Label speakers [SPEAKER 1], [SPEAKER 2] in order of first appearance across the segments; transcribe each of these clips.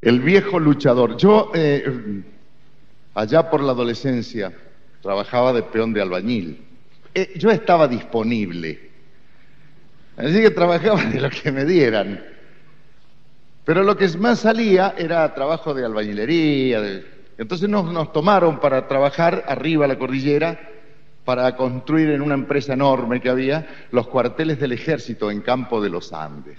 [SPEAKER 1] El viejo luchador. Yo, allá por la adolescencia, trabajaba de peón de albañil. Yo estaba disponible, así que trabajaba de lo que me dieran. Pero lo que más salía era trabajo de albañilería. Entonces nos tomaron para trabajar arriba a la cordillera, para construir en una empresa enorme que había los cuarteles del ejército en Campo de los Andes.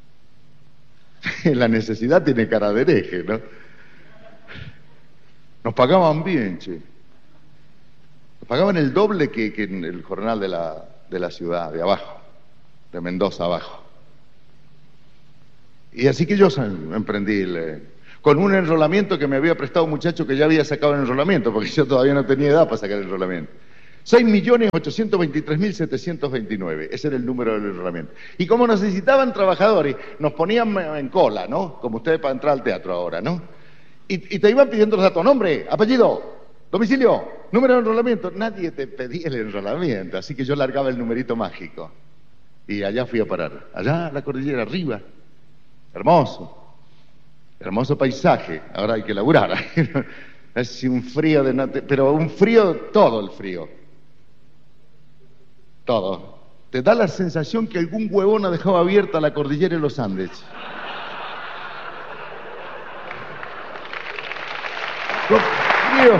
[SPEAKER 1] La necesidad tiene cara de hereje, ¿no? Nos pagaban bien, che. Nos pagaban el doble que en el jornal de la ciudad, de abajo, de Mendoza abajo. Y así que yo emprendí con un enrolamiento que me había prestado un muchacho que ya había sacado el enrolamiento, porque yo todavía no tenía edad para sacar el enrolamiento. 6.823.729, ese era el número del enrolamiento. Y como necesitaban trabajadores, nos ponían en cola, ¿no? Como ustedes para entrar al teatro ahora, ¿no? Y te iban pidiendo los datos, nombre, apellido, domicilio, número de enrolamiento. Nadie te pedía el enrolamiento, así que yo largaba el numerito mágico. Y allá fui a parar, allá la cordillera, arriba. Hermoso, hermoso paisaje. Ahora hay que laburar. Es un frío pero un frío, todo el frío. Todo. Te da la sensación que algún huevón ha dejado abierta la cordillera de los Andes. Frío.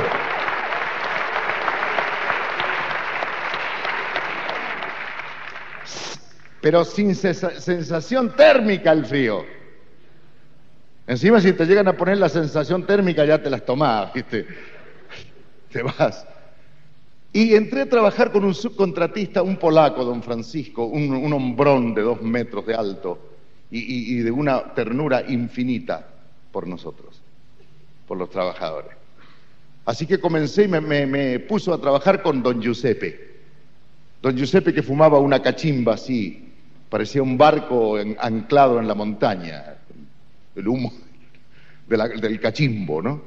[SPEAKER 1] Pero sin sensación térmica el frío. Encima si te llegan a poner la sensación térmica ya te las tomás, ¿viste? Te vas. Y entré a trabajar con un subcontratista, un polaco, don Francisco, un hombrón de 2 metros de alto y de una ternura infinita por nosotros, por los trabajadores. Así que comencé y me puso a trabajar con don Giuseppe. Don Giuseppe que fumaba una cachimba así, parecía un barco anclado en la montaña, el humo del cachimbo, ¿no?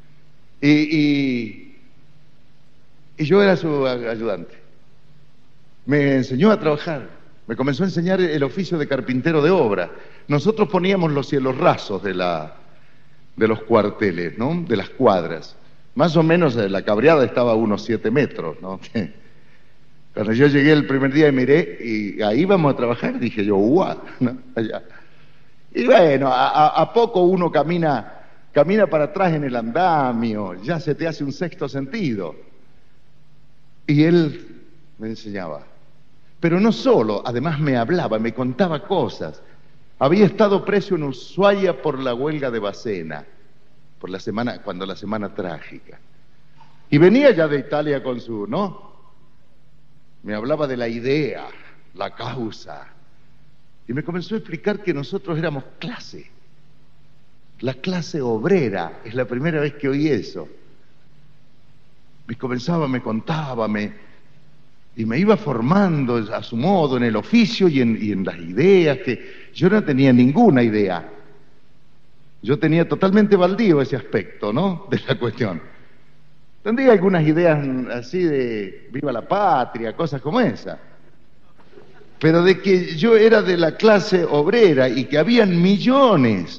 [SPEAKER 1] Y yo era su ayudante. Me enseñó a trabajar, me comenzó a enseñar el oficio de carpintero de obra. Nosotros poníamos los cielos rasos de los cuarteles, ¿no? De las cuadras. Más o menos la cabreada estaba a unos 7 metros, ¿no? Cuando yo llegué el primer día y miré, y ahí vamos a trabajar, dije yo, ¡guau! ¿No? Allá. Y bueno, a poco uno camina para atrás en el andamio, ya se te hace un sexto sentido. Y él me enseñaba. Pero no solo, además me hablaba, me contaba cosas. Había estado preso en Ushuaia por la huelga de Bacena, cuando la semana trágica. Y venía ya de Italia con ¿no? Me hablaba de la idea, la causa. Y me comenzó a explicar que nosotros éramos clase. La clase obrera, es la primera vez que oí eso. Me contaba, y me iba formando a su modo en el oficio y en las ideas, que yo no tenía ninguna idea. Yo tenía totalmente baldío ese aspecto, ¿no? De la cuestión. Tendría algunas ideas así de viva la patria, cosas como esa. Pero de que yo era de la clase obrera y que habían millones.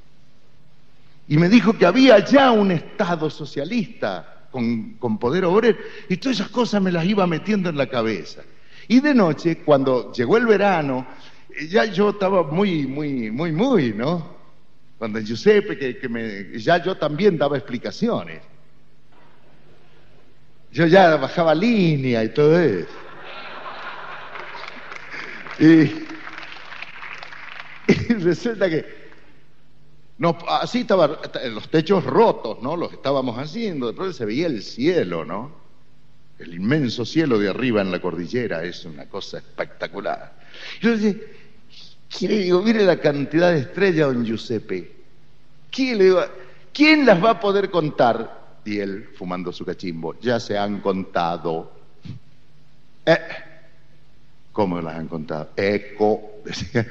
[SPEAKER 1] Y me dijo que había ya un Estado socialista con poder obrero, y todas esas cosas me las iba metiendo en la cabeza. Y de noche, cuando llegó el verano, ya yo estaba muy, ¿no? Cuando Giuseppe, ya yo también daba explicaciones. Yo ya bajaba línea y todo eso. Y resulta que así estaban los techos rotos, ¿no? Los estábamos haciendo, de pronto se veía el cielo, ¿no? El inmenso cielo de arriba en la cordillera, es una cosa espectacular. Yo le digo, mire la cantidad de estrellas, don Giuseppe. ¿Quién las va a poder contar? Y él, fumando su cachimbo, ya se han contado. ¿Cómo las han contado? Eco, decía.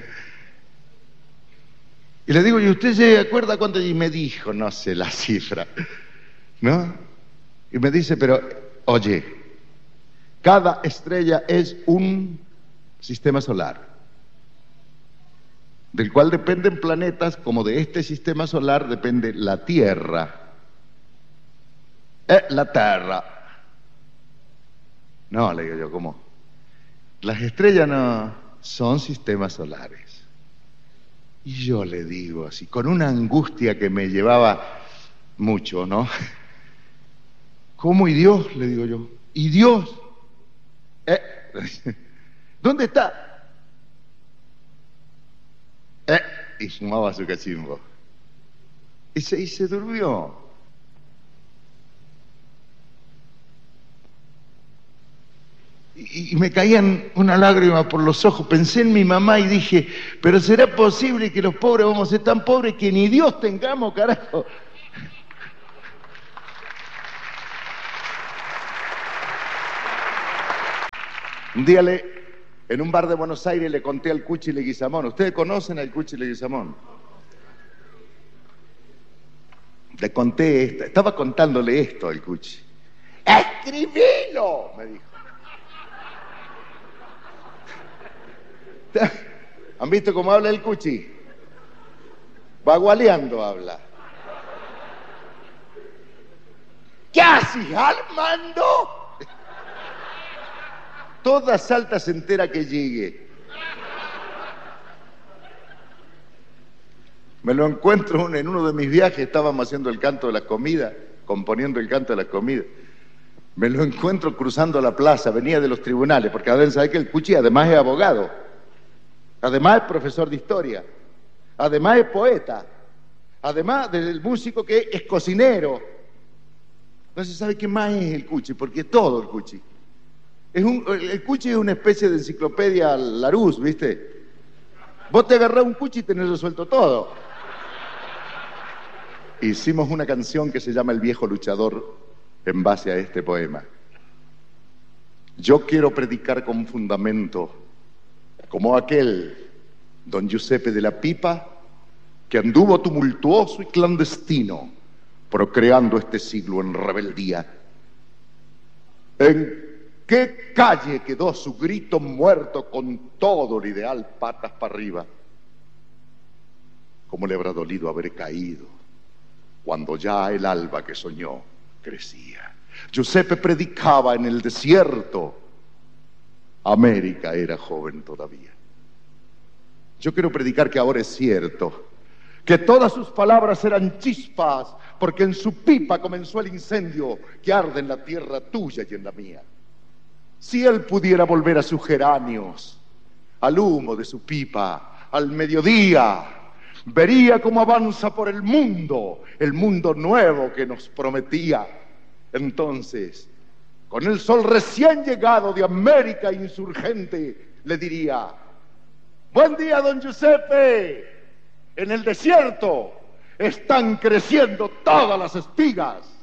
[SPEAKER 1] Y le digo, ¿y usted se acuerda cuánto? Y me dijo, no sé la cifra, ¿no? Y me dice, pero, oye, cada estrella es un sistema solar. del cual dependen planetas, como de este sistema solar depende la Tierra. La Tierra. No, le digo yo, ¿cómo? Las estrellas no son sistemas solares. Y yo le digo así, con una angustia que me llevaba mucho, ¿no? ¿Cómo y Dios? Le digo yo. ¿Y Dios? ¿Dónde está? Y fumaba su cachimbo. Y se durmió. Y me caían una lágrima por los ojos. Pensé en mi mamá y dije, pero ¿será posible que los pobres vamos a ser tan pobres que ni Dios tengamos, carajo? Un día en un bar de Buenos Aires le conté al Cuchi Leguizamón. ¿Ustedes conocen al Cuchi Leguizamón? Le conté esto, estaba contándole esto al Cuchi. ¡Escribilo!, me dijo. ¿Han visto cómo habla el Cuchi? Bagualeando habla. ¿Qué haces, Armando? Toda Salta se entera que llegue. Me lo encuentro en uno de mis viajes, estábamos haciendo el canto de la comida, componiendo el canto de la comida. Me lo encuentro cruzando la plaza, venía de los tribunales, porque además sabe que el Cuchi además es abogado, además es profesor de historia, además es poeta, además del músico que es cocinero. No se sabe qué más es el Cuchi, porque es todo el Cuchi. El Cuchi es una especie de enciclopedia Larousse, ¿viste? Vos te agarrás un Cuchi y tenés resuelto todo. Hicimos una canción que se llama El viejo luchador en base a este poema. Yo quiero predicar con fundamento, como aquel don Giuseppe de la Pipa, que anduvo tumultuoso y clandestino, procreando este siglo en rebeldía. ¿En qué calle quedó su grito muerto con todo el ideal patas para arriba? ¿Cómo le habrá dolido haber caído cuando ya el alba que soñó crecía? Giuseppe predicaba en el desierto. América era joven todavía. Yo quiero predicar que ahora es cierto, que todas sus palabras eran chispas, porque en su pipa comenzó el incendio que arde en la tierra tuya y en la mía. Si él pudiera volver a sus geranios, al humo de su pipa, al mediodía, vería cómo avanza por el mundo nuevo que nos prometía. Entonces, con el sol recién llegado de América insurgente, le diría: buen día, don Giuseppe. En el desierto están creciendo todas las espigas.